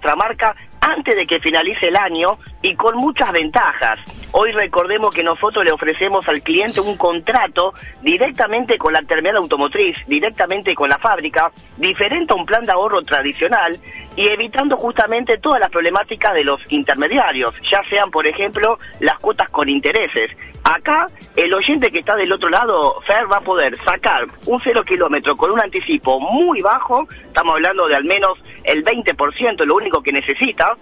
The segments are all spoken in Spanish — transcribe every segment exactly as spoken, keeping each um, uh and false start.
nuestra marca antes de que finalice el año y con muchas ventajas. Hoy recordemos que nosotros le ofrecemos al cliente un contrato directamente con la terminal automotriz, directamente con la fábrica, diferente a un plan de ahorro tradicional y evitando justamente todas las problemáticas de los intermediarios, ya sean, por ejemplo, las cuotas con intereses. Acá, el oyente que está del otro lado, Fer, va a poder sacar un cero kilómetro con un anticipo muy bajo, estamos hablando de al menos el veinte por ciento, lo único que necesita,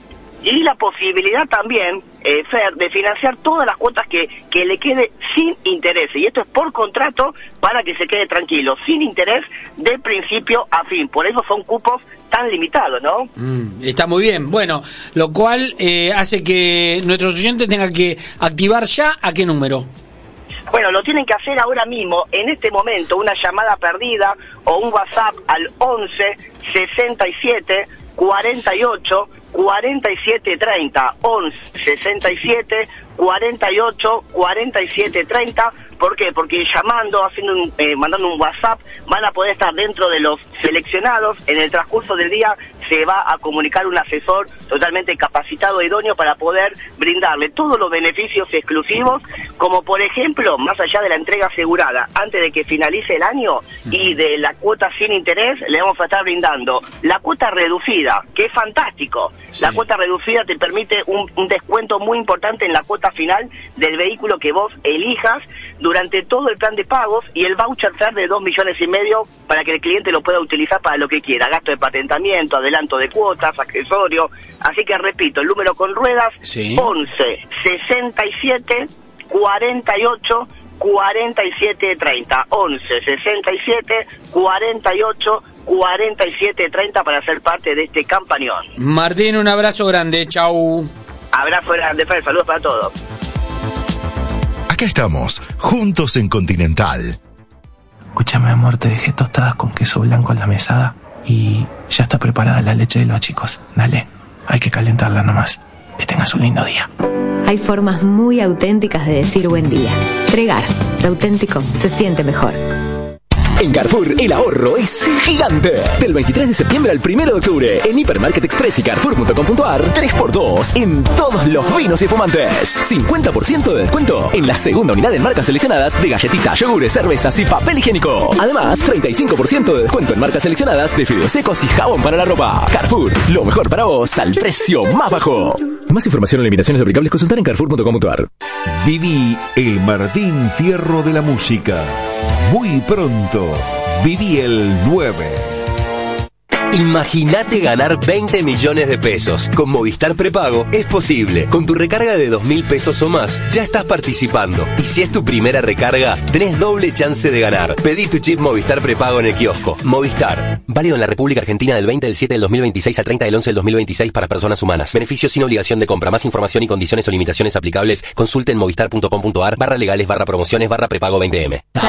y la posibilidad también, eh, Fer, de financiar todas las cuotas que, que le quede sin interés. Y esto es por contrato para que se quede tranquilo, sin interés de principio a fin. Por eso son cupos tan limitados, ¿no? Mm, está muy bien. Bueno, lo cual eh, hace que nuestros oyentes tengan que activar ya, ¿a qué número? Bueno, lo tienen que hacer ahora mismo, en este momento, una llamada perdida o un WhatsApp al once sesenta y siete cuarenta y ocho cuarenta y siete treinta, once sesenta y siete cuarenta y ocho cuarenta y siete treinta. ¿Por qué? Porque llamando, haciendo un, eh, mandando un WhatsApp, van a poder estar dentro de los seleccionados. En el transcurso del día se va a comunicar un asesor totalmente capacitado e idóneo para poder brindarle todos los beneficios exclusivos, como por ejemplo, más allá de la entrega asegurada antes de que finalice el año y de la cuota sin interés, le vamos a estar brindando la cuota reducida, que es fantástico. Sí. La cuota reducida te permite un, un descuento muy importante en la cuota final del vehículo que vos elijas durante todo el plan de pagos, y el voucher Fer de dos millones y medio para que el cliente lo pueda utilizar para lo que quiera, gasto de patentamiento, adelanto de cuotas, accesorios. Así que repito, el número con ruedas, sí. once sesenta y siete cuarenta y ocho cuarenta y siete treinta, once sesenta y siete cuarenta y ocho cuarenta y siete treinta para ser parte de este campañón. Martín, un abrazo grande, chau. Abrazo grande, Fer, saludos para todos. Acá estamos, juntos en Continental. Escúchame, amor, te dejé tostadas con queso blanco en la mesada y ya está preparada la leche de los chicos. Dale, hay que calentarla nomás. Que tengas un lindo día. Hay formas muy auténticas de decir buen día. Tregar, lo auténtico se siente mejor. En Carrefour, el ahorro es gigante. Del veintitrés de septiembre al primero de octubre, en Hipermarket Express y Carrefour punto com punto a r, tres por dos en todos los vinos y fumantes. cincuenta por ciento de descuento en la segunda unidad en marcas seleccionadas de galletitas, yogures, cervezas y papel higiénico. Además, treinta y cinco por ciento de descuento en marcas seleccionadas de fideos secos y jabón para la ropa. Carrefour, lo mejor para vos al precio más bajo. Más información o limitaciones aplicables, consultar en Carrefour punto com punto a r. Viví el Martín Fierro de la música. Muy pronto, Viví el nueve. Imagínate ganar veinte millones de pesos. Con Movistar Prepago es posible. Con tu recarga de dos mil pesos o más, ya estás participando. Y si es tu primera recarga, tenés doble chance de ganar. Pedí tu chip Movistar Prepago en el kiosco. Movistar. Válido en la República Argentina del veinte del siete del dos mil veintiséis al treinta del once del dos mil veintiséis para personas humanas. Beneficios sin obligación de compra. Más información y condiciones o limitaciones aplicables, consulte en movistar punto com punto a r barra legales barra promociones barra prepago veinte eme.